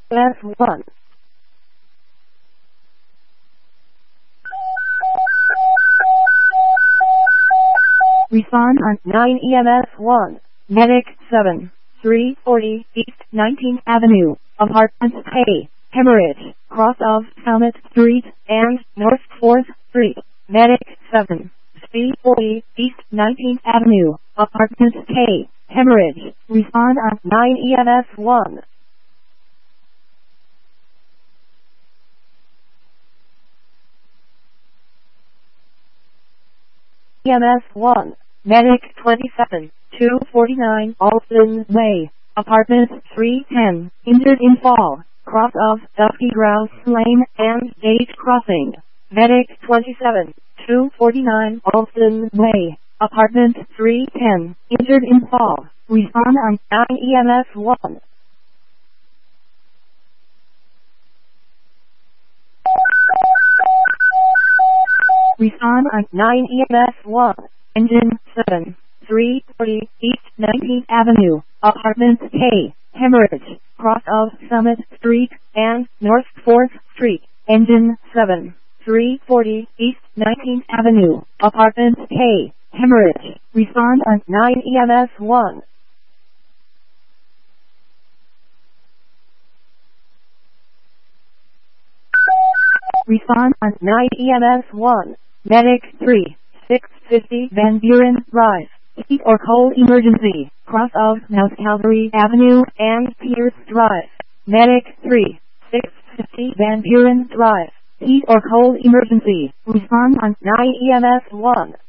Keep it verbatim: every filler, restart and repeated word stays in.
S one. Respond on nine E M S one. Medic seven. three forty East nineteenth Avenue, Apartment A, Hemorrhage, cross of Summit Street and North fourth Street. Medic seven. three forty East nineteenth Avenue, Apartment K, Hemorrhage. Respond on nine E M S one. E M S one. Medic twenty-seven. two forty-nine Alston Way, Apartment three ten, injured in fall, cross of Dusky Grouse Lane and Gate Crossing. Medic twenty-seven. two forty-nine Alston Way, Apartment three ten, injured in fall. Respond on nine E M S one. Respond on nine E M S one. Engine seven. three forty East nineteenth Avenue, Apartment K, Hemorrhage, cross of Summit Street and North fourth Street. Engine seven. three forty East nineteenth Avenue, Apartment K, Hemorrhage. Respond on nine E M S one. Respond on nine E M S one. Medic three. six fifty Van Buren Drive. Heat or cold emergency, cross of North Calvary Avenue and Pierce Drive. Medic three. six fifty Van Buren Drive. Heat or cold emergency. Respond on nine E M S one.